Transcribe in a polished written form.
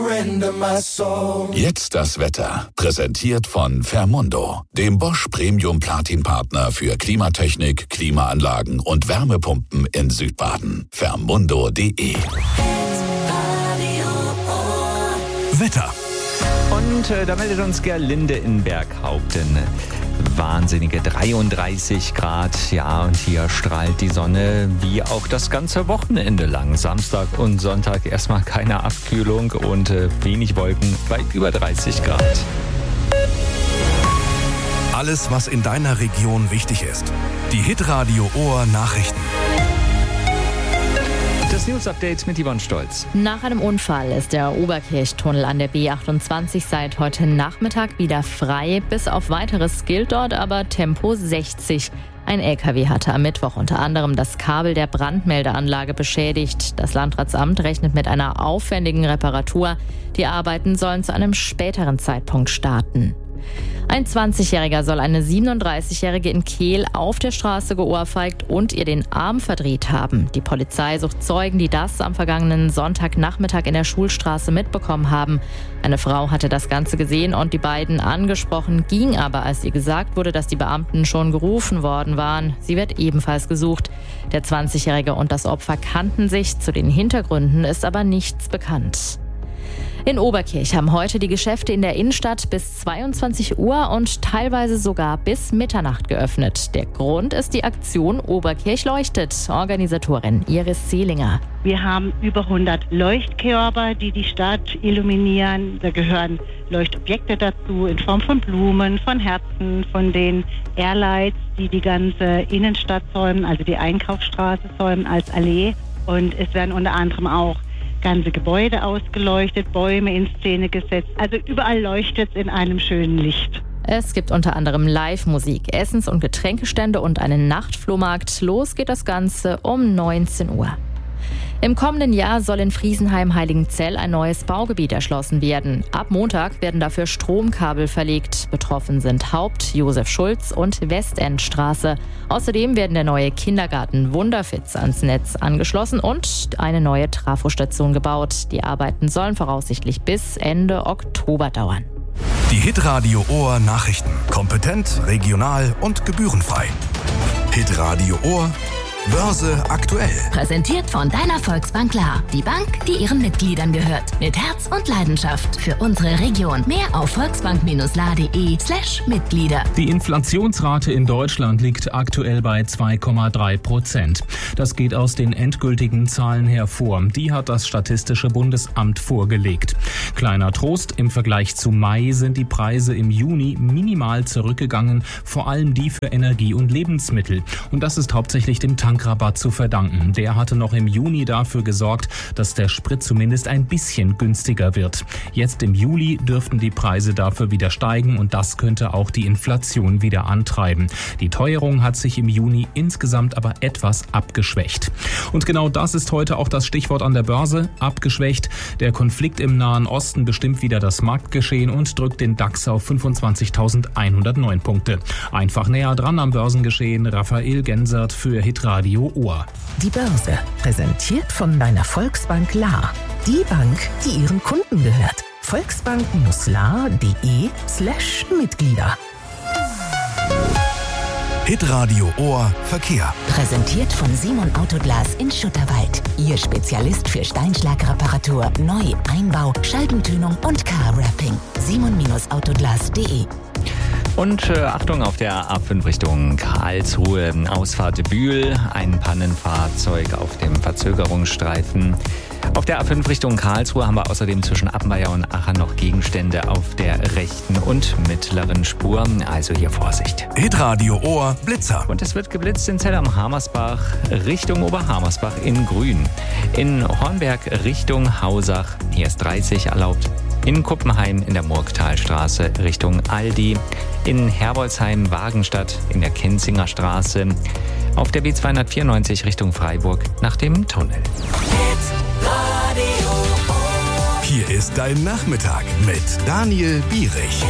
Jetzt das Wetter. Präsentiert von Fermundo, dem Bosch Premium Platin Partner für Klimatechnik, Klimaanlagen und Wärmepumpen in Südbaden. Fermundo.de. Wetter. Und da meldet uns Gerlinde in Berghaupten. Wahnsinnige 33 Grad. Ja, und hier strahlt die Sonne wie auch das ganze Wochenende lang. Samstag und Sonntag erstmal keine Abkühlung und wenig Wolken bei über 30 Grad. Alles, was in deiner Region wichtig ist. Die Hitradio Ohr Nachrichten. Das News-Update mit Yvonne Stolz. Nach einem Unfall ist der Oberkirchtunnel an der B28 seit heute Nachmittag wieder frei. Bis auf Weiteres gilt dort aber Tempo 60. Ein LKW hatte am Mittwoch unter anderem das Kabel der Brandmeldeanlage beschädigt. Das Landratsamt rechnet mit einer aufwendigen Reparatur. Die Arbeiten sollen zu einem späteren Zeitpunkt starten. Ein 20-Jähriger soll eine 37-Jährige in Kehl auf der Straße geohrfeigt und ihr den Arm verdreht haben. Die Polizei sucht Zeugen, die das am vergangenen Sonntagnachmittag in der Schulstraße mitbekommen haben. Eine Frau hatte das Ganze gesehen und die beiden angesprochen, ging aber, als ihr gesagt wurde, dass die Beamten schon gerufen worden waren. Sie wird ebenfalls gesucht. Der 20-Jährige und das Opfer kannten sich, zu den Hintergründen ist aber nichts bekannt. In Oberkirch haben heute die Geschäfte in der Innenstadt bis 22 Uhr und teilweise sogar bis Mitternacht geöffnet. Der Grund ist die Aktion Oberkirch leuchtet. Organisatorin Iris Seelinger. Wir haben über 100 Leuchtkörper, die die Stadt illuminieren. Da gehören Leuchtobjekte dazu in Form von Blumen, von Herzen, von den Airlights, die die ganze Innenstadt säumen, also die Einkaufsstraße säumen als Allee. Und es werden unter anderem auch ganze Gebäude ausgeleuchtet, Bäume in Szene gesetzt. Also überall leuchtet es in einem schönen Licht. Es gibt unter anderem Live-Musik, Essens- und Getränkestände und einen Nachtflohmarkt. Los geht das Ganze um 19 Uhr. Im kommenden Jahr soll in Friesenheim-Heiligenzell ein neues Baugebiet erschlossen werden. Ab Montag werden dafür Stromkabel verlegt. Betroffen sind Haupt-, Josef-Schulz- und Westendstraße. Außerdem werden der neue Kindergarten Wunderfitz ans Netz angeschlossen und eine neue Trafostation gebaut. Die Arbeiten sollen voraussichtlich bis Ende Oktober dauern. Die Hitradio Ohr Nachrichten. Kompetent, regional und gebührenfrei. Hitradio Ohr Börse aktuell. Präsentiert von deiner Volksbank Klar. Die Bank, die ihren Mitgliedern gehört. Mit Herz und Leidenschaft für unsere Region. Mehr auf volksbank-la.de/Mitglieder. Die Inflationsrate in Deutschland liegt aktuell bei 2,3%. Das geht aus den endgültigen Zahlen hervor. Die hat das Statistische Bundesamt vorgelegt. Kleiner Trost, im Vergleich zu Mai sind die Preise im Juni minimal zurückgegangen, vor allem die für Energie und Lebensmittel. Und das ist hauptsächlich dem Tankrabatt zu verdanken. Der hatte noch im Juni dafür gesorgt, dass der Sprit zumindest ein bisschen günstiger wird. Jetzt im Juli dürften die Preise dafür wieder steigen und das könnte auch die Inflation wieder antreiben. Die Teuerung hat sich im Juni insgesamt aber etwas abgeschwächt. Und genau das ist heute auch das Stichwort an der Börse, abgeschwächt. Der Konflikt im Nahen Osten bestimmt wieder das Marktgeschehen und drückt den DAX auf 25.109 Punkte. Einfach näher dran am Börsengeschehen, Raphael Gensert für Hitradio Ohr. Die Börse, präsentiert von deiner Volksbank Klar. Die Bank, die ihren Kunden gehört. Volksbank-la.de/Mitglieder. Hitradio Ohr Verkehr. Präsentiert von Simon Autoglas in Schutterwald. Ihr Spezialist für Steinschlagreparatur, Neu-, Einbau, Scheibentönung und Car-Wrapping. simon-autoglas.de. Und Achtung auf der A5 Richtung Karlsruhe, Ausfahrt Bühl, ein Pannenfahrzeug auf dem Verzögerungsstreifen. Auf der A5 Richtung Karlsruhe haben wir außerdem zwischen Appenweier und Aachen noch Gegenstände auf der rechten und mittleren Spur. Also hier Vorsicht. Hitradio Ohr Blitzer. Und es wird geblitzt in Zell am Hamersbach Richtung Oberhamersbach in Grün. In Hornberg Richtung Hausach, hier ist 30 erlaubt. In Kuppenheim in der Murgtalstraße Richtung Aldi. In Herbolzheim Wagenstadt in der Kenzinger Straße. Auf der B294 Richtung Freiburg nach dem Tunnel. Hier ist dein Nachmittag mit Daniel Bierich.